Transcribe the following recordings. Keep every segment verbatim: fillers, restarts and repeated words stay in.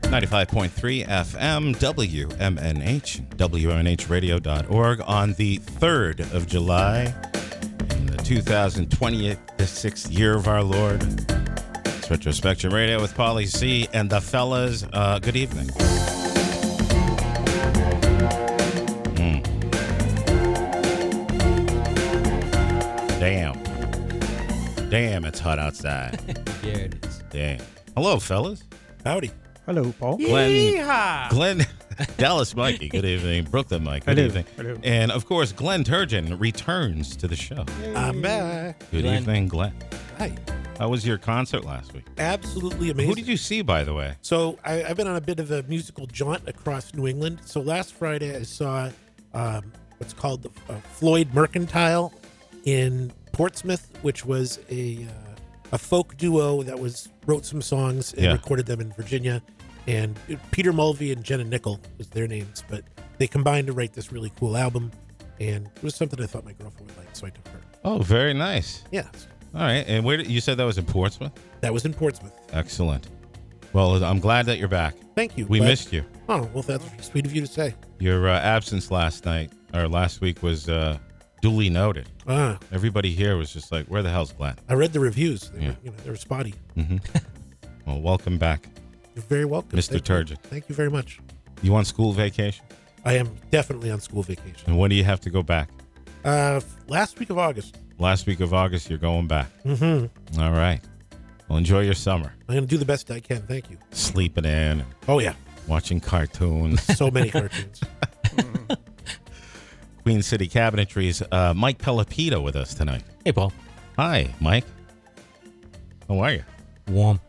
ninety-five point three F M, W M N H, W M N H radio dot org on the third of July in the two thousand twenty-sixth year of our Lord. It's Retrospectrum Radio with Paulie C. and the fellas. Uh, good evening. Mm. Damn. Damn, it's hot outside. Yeah, it is. Damn. Hello, fellas. Howdy. Hello, Paul. Glenn, Yeehaw! Glenn, Dallas Mikey, good evening. Brooklyn Mike, good Hello. evening. Hello. And, of course, Glenn Turgeon returns to the show. I'm back. Good Glenn. evening, Glenn. Hi. How was your concert last week? Absolutely amazing. Who did you see, by the way? So I, I've been on a bit of a musical jaunt across New England. So last Friday I saw um, what's called the uh, Floyd Mercantile in Portsmouth, which was a uh, a folk duo that was wrote some songs and Yeah. recorded them in Virginia. And Peter Mulvey and Jenna Nickel was their names, but they combined to write this really cool album. And it was something I thought my girlfriend would like, so I took her. Oh, very nice. Yeah, All right. And where did, you said that was in Portsmouth? that was in Portsmouth. Excellent. Well, I'm glad that you're back. Thank you. We But- missed you. Oh, well, that's sweet of you to say. Your uh, absence last night, or last week, was uh, duly noted. Ah, Everybody here was just like, where the hell's Glenn? I read the reviews. They, Yeah. were, you know, they were spotty. Well, welcome back. You're very welcome. Mister Thank you. Turgeon. Thank you very much. You on school vacation? I am definitely on school vacation. And when do you have to go back? Uh, last week of August. Last week of August, you're going back. Mm-hmm. All right. Well, enjoy your summer. I'm going to do the best I can. Thank you. Sleeping in, Oh, yeah. watching cartoons. So many cartoons. Queen City Cabinetry's uh, Mike Pelopito with us tonight. Hey, Paul. Hi, Mike. How are you? Warm.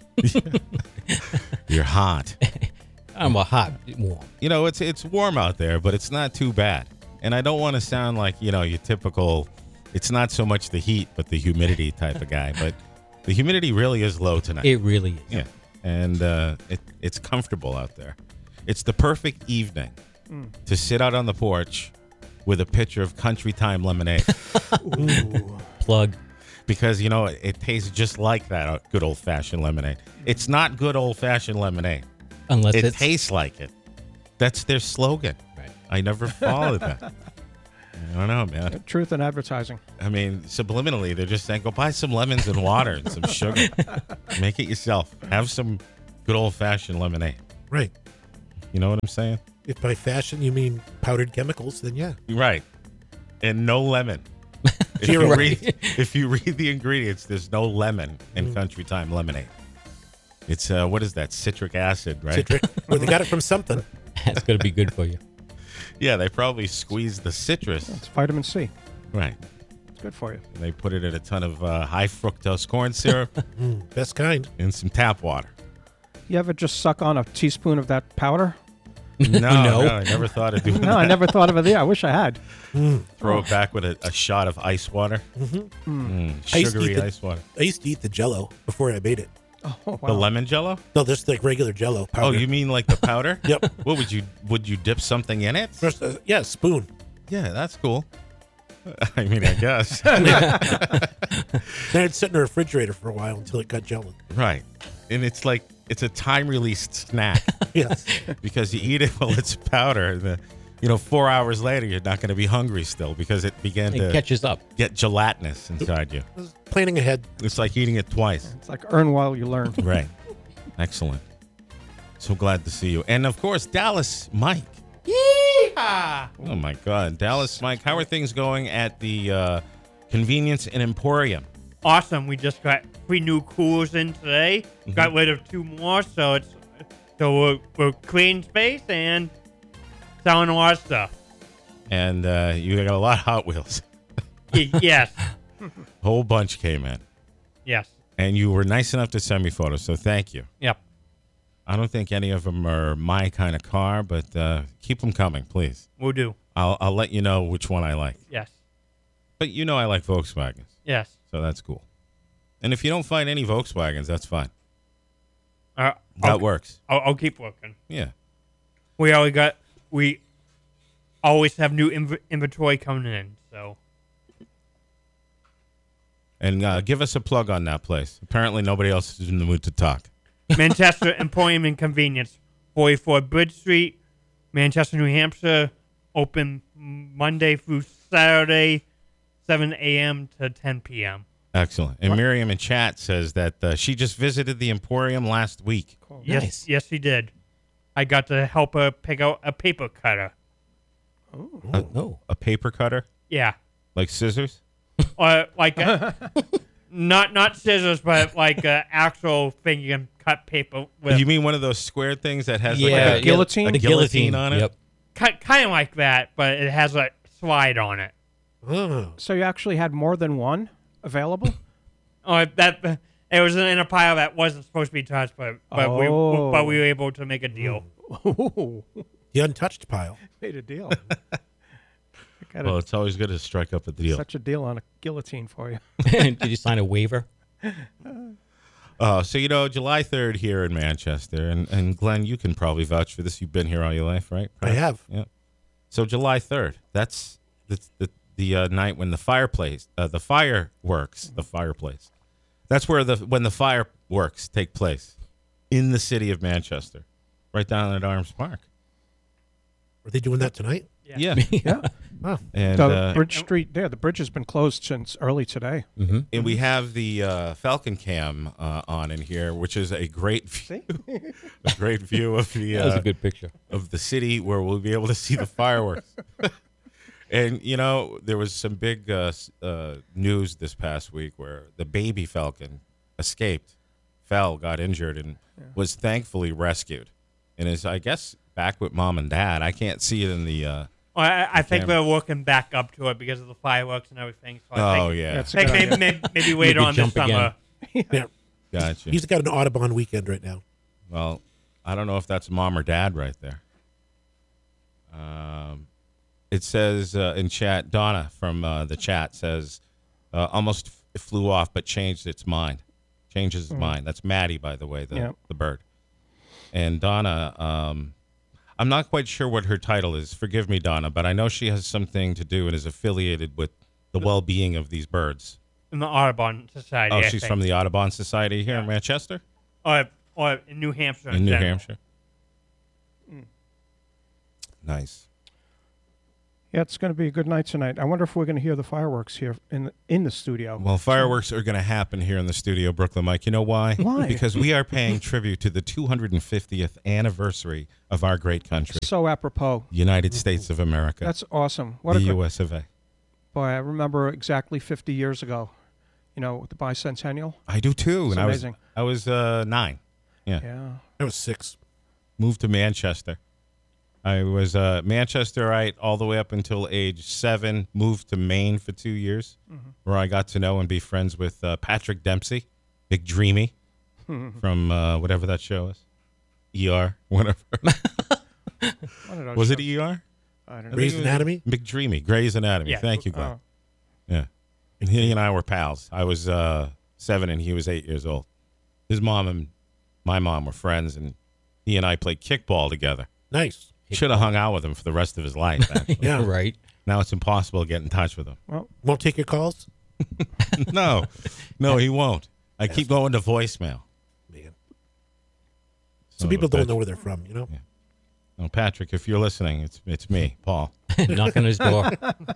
You're hot. I'm a hot warm. You know, it's it's warm out there, but it's not too bad. And I don't want to sound like, you know, your typical, it's not so much the heat, but the humidity type of guy. But the humidity really is low tonight. It really is. Yeah. And uh, it, it's comfortable out there. It's the perfect evening to sit out on the porch with a pitcher of Country Time lemonade. Ooh. Plug. Because, you know, it, it tastes just like that uh, good old-fashioned lemonade. It's not good old-fashioned lemonade. Unless It it's tastes like it. That's their slogan. right. I never followed that. I don't know, man. Truth in advertising. I mean, subliminally, they're just saying, go buy some lemons and water and some sugar. Make it yourself. Have some good old-fashioned lemonade. Right. You know what I'm saying? If by fashion you mean powdered chemicals, then yeah. Right. And no lemon. If Zero. you, read, if you read the ingredients, there's no lemon in Country Time lemonade. It's, uh, what is that? Citric acid, right? Citric. Well, they got it from something. That's going to be good for you. Yeah, they probably squeezed the citrus. It's vitamin C. Right. It's good for you. And they put it in a ton of uh, high fructose corn syrup Mm, best kind. and some tap water. You ever just suck on a teaspoon of that powder? No, No. no, I never thought of doing No, that. I never thought of it. Yeah, I wish I had. Throw it back with a, a shot of ice water. Mm, I used to sugary eat the- ice water. I used to eat the Jello before I made it. Oh, wow. The lemon jello? No, just like regular Jello powder. Oh, you mean like the powder? Yep. What would you would you dip something in it? First, uh, yeah, spoon. Yeah, that's cool. I mean, I guess. Then I'd sit in the refrigerator for a while until it got jello. Right. And it's like it's a time released snack Yes. because you eat it while it's powder. And the, you know, four hours later, you're not going to be hungry still because it began It to catches up. get gelatinous inside you. I was planning ahead. It's like eating it twice. It's like earn while you learn. Right. Excellent. So glad to see you. And of course, Dallas Mike. Yeehaw! Oh my God. Dallas Mike, how are things going at the uh, Convenience and Emporium? Awesome. We just got three new coolers in today. Got rid of two more, so it's so we're, we're cleaning space and selling a lot of stuff. And uh, you got a lot of Hot Wheels. Y- yes. Whole bunch came in. Yes. And you were nice enough to send me photos, so thank you. Yep. I don't think any of them are my kind of car, but uh, keep them coming, please. We'll do. I'll, I'll let you know which one I like. Yes. But you know I like Volkswagens, Yes. so that's cool. And if you don't find any Volkswagens, that's fine. Uh, That I'll, works. I'll, I'll keep looking. Yeah. We always got. We always have new inv- inventory coming in. So And uh, give us a plug on that place. Apparently nobody else is in the mood to talk. Manchester Emporium and Convenience, forty-four Bridge Street, Manchester, New Hampshire. Open Monday through Saturday, seven a.m. to ten p.m. Excellent. And Miriam in chat says that uh, she just visited the Emporium last week. Yes, Nice. yes, she did. I got to help her pick out a paper cutter. A, Oh. a paper cutter, Yeah, like scissors. or like a, not not scissors, but like an actual thing you can cut paper with. You mean one of those square things that has Yeah, like a a yeah, guillotine? The Guillotine guillotine on it? Yep. Kind of like that, but it has a slide on it. Oh, So you actually had more than one available? Oh, that it was in a pile that wasn't supposed to be touched, but but we Oh. but we were able to make a deal. Ooh, the untouched pile. made a deal. I got Well, a, it's always good to strike up a deal. such a deal on a guillotine for you. Did you sign a waiver? Uh, so, you know, July third here in Manchester, and, and Glenn, you can probably vouch for this. You've been here all your life, right? I have. Yeah. So July third, that's the the, the uh, night when the fireplace, uh, the fireworks, the fireplace. That's where the when the fireworks take place in the city of Manchester, right down at Arms Park. Are they doing that tonight? Yeah. Yeah. Wow. And the uh, Bridge Street there, the bridge has been closed since early today. Mm-hmm. and we have the uh, Falcon Cam uh, on in here, which is a great view, a great view of the That was uh, a good picture. of the city where we'll be able to see the fireworks. And you know, there was some big uh, s- uh, news this past week where the baby falcon escaped, fell, got injured, and was thankfully rescued, and is I guess back with mom and dad. I can't see it in the. Uh, Well, I, I think camera. we're working back up to it because of the fireworks and everything. So I oh think, yeah, That's a I think good maybe, idea. maybe, maybe later Maybe on this jump again. summer. Yeah. gotcha. He's got an Audubon weekend right now. Well, I don't know if that's mom or dad right there. Um, it says uh, in chat, Donna from uh, the chat says, uh, almost f- flew off but changed its mind. Changes its mind. That's Maddie, by the way, the, Yeah. the bird. And Donna, um, I'm not quite sure what her title is. Forgive me, Donna, but I know she has something to do and is affiliated with the well-being of these birds. In the Audubon Society. Oh, I she's think. from the Audubon Society here in Manchester? or, or in New Hampshire. In New general. Hampshire. Nice. Yeah, it's going to be a good night tonight. I wonder if we're going to hear the fireworks here in the, in the studio. Well, fireworks are going to happen here in the studio, Brooklyn Mike. You know why? Why? Because we are paying tribute to the two hundred fiftieth anniversary of our great country, So apropos. United States of America, That's awesome. What the a good, U S of A. boy! I remember exactly fifty years ago. You know, the bicentennial. I do too, It's and amazing. I was I was uh, nine. Yeah. Yeah. I was six. Moved to Manchester. I was uh, Manchesterite all the way up until age seven. Moved to Maine for two years, where I got to know and be friends with uh, Patrick Dempsey, Big Dreamy, from uh, whatever that show is, E R, whatever. One of those Was it shows. E R? I don't know. Grey's Anatomy? McDreamy, Grey's Anatomy. Yeah. Thank you, Glenn. Oh. Yeah. And he and I were pals. I was uh, seven and he was eight years old. His mom and my mom were friends, and he and I played kickball together. Nice. Should have hung out with him for the rest of his life. actually. Yeah. Right. Now it's impossible to get in touch with him. Well, Won't take your calls? No, no, he won't. I keep going to voicemail. Man. Son Some of people a don't bitch. know where they're from, you know? Yeah. No, Patrick, if you're listening, it's it's me, Paul. Knock on his door.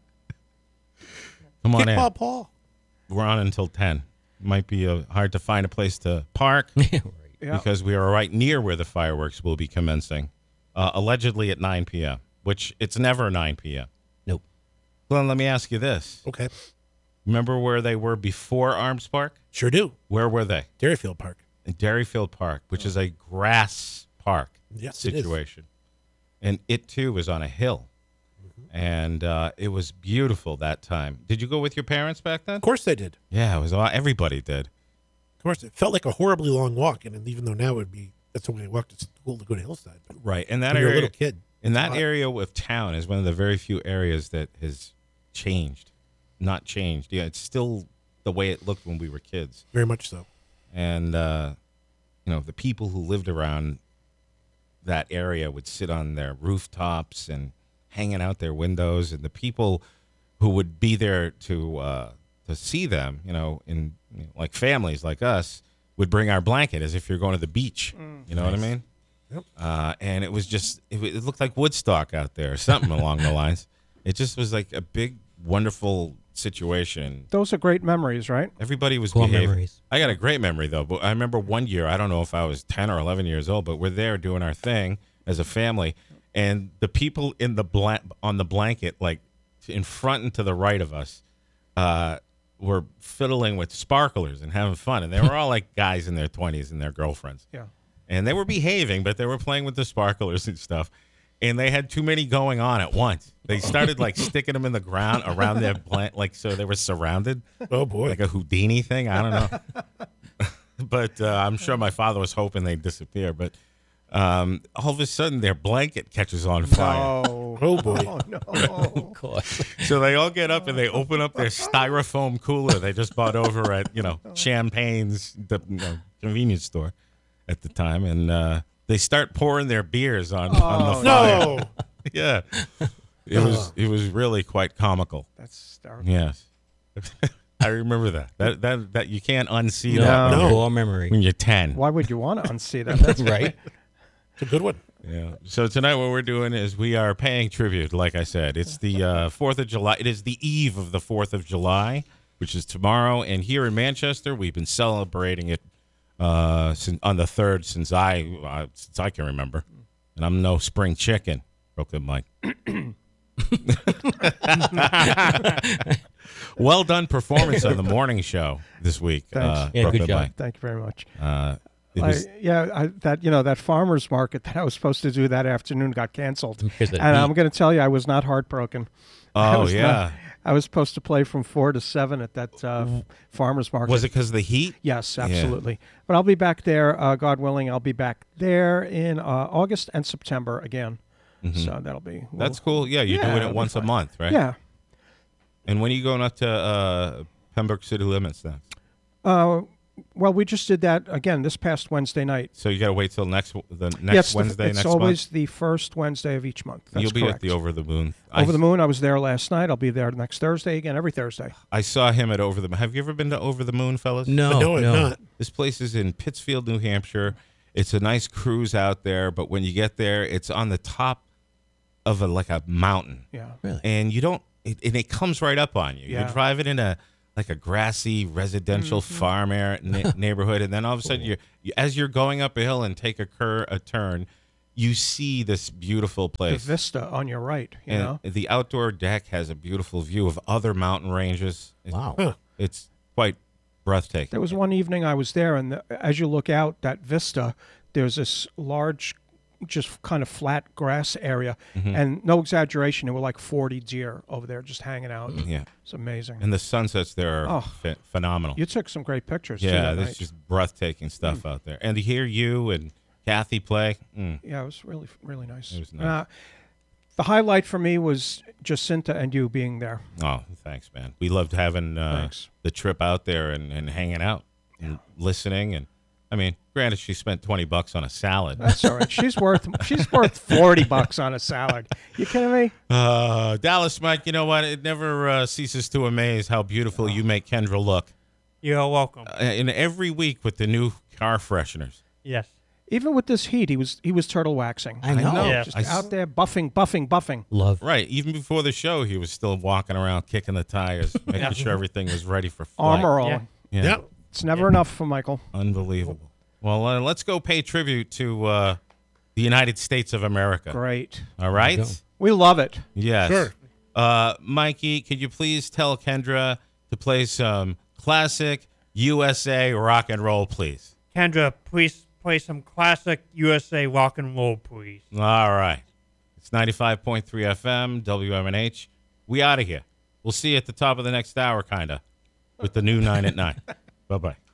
Come on in. Kickball Paul. We're on until ten. Might be uh, hard to find a place to park. right. yeah. Because we are right near where the fireworks will be commencing, uh, allegedly at nine p.m., which it's never nine p.m. Nope. Glenn, let me ask you this. Okay. Remember where they were before Arms Park? Sure do. Where were they? Dairyfield Park. In Dairyfield Park, which is a grass park Yes, it is. situation. And it, too, was on a hill. And uh, it was beautiful that time. Did you go with your parents back then? Of course they did. Yeah, it was. all- Everybody did. Of course. It felt like a horribly long walk, and even though now it would be, that's the way I walked to school to go to Hillside. But Right. And that when you're a area, little kid. in that Wow. area of town is one of the very few areas that has changed. Not changed. Yeah, it's still the way it looked when we were kids. Very much so. And, uh, you know, the people who lived around that area would sit on their rooftops and hanging out their windows. And the people who would be there to uh, to see them, you know, in you know, like families like us, would bring our blanket as if you're going to the beach. You know what I mean? Yep. Uh, and it was just, it, it looked like Woodstock out there, or something along the lines. It just was like a big, wonderful situation. Those are great memories, right? Everybody was Cool behaving. memories. I got a great memory, though. But I remember one year, I don't know if I was ten or eleven years old, but we're there doing our thing as a family. And the people in the blan- on the blanket, like in front and to the right of us, uh, were fiddling with sparklers and having fun. And they were all like guys in their twenties and their girlfriends. Yeah. And they were behaving, but they were playing with the sparklers and stuff. And they had too many going on at once. They started like sticking them in the ground around their plant, like so they were surrounded, Oh boy. like a Houdini thing. I don't know. But uh, I'm sure my father was hoping they'd disappear. But um, all of a sudden, their blanket catches on fire. Oh, Oh boy. oh no. Of course. So they all get up and they open up their styrofoam cooler they just bought over at, you know, Champagne's, the you know, convenience store at the time. And uh, they start pouring their beers on, on the fire. No. Yeah. It was it was really quite comical. That's hysterical. Yes. I remember that. That that that you can't unsee No, that No. Poor memory. when you're ten. Why would you want to unsee that? That's Right? It's a good one. Yeah. So tonight what we're doing is we are paying tribute, like I said. It's the uh, fourth of July. It is the eve of the fourth of July, which is tomorrow. And here in Manchester, we've been celebrating it uh, since, on the third since I uh, since I can remember. And I'm no spring chicken, Brooklyn Mike. Well done performance on the morning show this week. Thanks. Uh, Yeah, good Brooklyn job. Mike. Thank you very much. Uh, it I, was, yeah, I, that you know that farmers market that I was supposed to do that afternoon got canceled, Because of and the I'm heat. going to tell you I was not heartbroken. I oh was yeah. not- I was supposed to play from four to seven at that uh, farmers market. Was it because of the heat? Yes, absolutely. But I'll be back there, uh, God willing. I'll be back there in uh, August and September again. So that'll be Mm-hmm. That's well, cool. Yeah, you're Yeah, doing it'll it be once a fine. month, right? Yeah. And when are you going up to uh, Pembroke City Limits then? Uh, well, we just did that again this past Wednesday night. So you got to wait till next the next yes, the- Wednesday it's next always month. the first Wednesday of each month. That's You'll be correct. at the Over the Moon. I, Over the Moon. I was there last night. I'll be there next Thursday again. Every Thursday. I saw him at Over the Moon. Have you ever been to Over the Moon, fellas? No, no, I'm no. not. This place is in Pittsfield, New Hampshire. It's a nice cruise out there, but when you get there, it's on the top of a like a mountain. Yeah. Really? And you don't it, and it comes right up on you. Yeah. You're driving in a like a grassy residential Mm-hmm. farm area, na- neighborhood, and then all of a sudden you're you, as you're going up a hill and take a cur a turn, you see this beautiful The place. vista on your right. You and know. the outdoor deck has a beautiful view of other mountain ranges. It- Wow. Huh. It's quite breathtaking. There was one evening I was there, and the, as you look out that vista, there's this large, just kind of flat grass area, Mm-hmm. and no exaggeration, there were like forty deer over there just hanging out. Yeah. It's amazing. And the sunsets there are Oh. ph- phenomenal. You took some great pictures. too, Yeah, that there's night. just breathtaking stuff out there. And to hear you and Kathy play, mm, Yeah, it was really, really nice. It was nice. Uh, the highlight for me was Jacinta and you being there. oh, thanks, man. We loved having uh, Thanks. the trip out there and, and hanging out and listening. And I mean, granted, she spent twenty bucks on a salad. That's all right. She's worth she's worth forty bucks on a salad. You kidding me? Uh, Dallas, Mike, you know what? It never uh, ceases to amaze how beautiful you make Kendra look. You're welcome. Uh, and every week with the new car fresheners. Yes. Even with this heat, he was he was turtle waxing. I know. Yeah. Just I s- out there buffing, buffing, buffing. Love. Right. Even before the show, he was still walking around kicking the tires, making Yeah. sure everything was ready for flight. Armor all. Yeah. Yeah. Yeah. It's never enough for Michael. Unbelievable. Well, uh, let's go pay tribute to uh, the United States of America. Great. All right? There you go. We love it. Yes. Sure. Uh, Mikey, could you please tell Kendra to play some classic U S A rock and roll, please? Kendra, please play some classic U S A rock and roll, please. All right. It's ninety-five point three F M, W M N H. We out of here. We'll see you at the top of the next hour, kind of, with the new nine at nine. Bye-bye.